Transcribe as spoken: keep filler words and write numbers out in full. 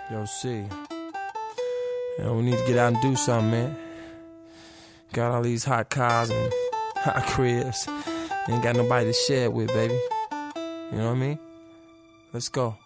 Yo, C. You know, we need to get out and do something, man. Got all these hot cars and hot cribs. Ain't got nobody to share it with, baby. You know what I mean? Let's go.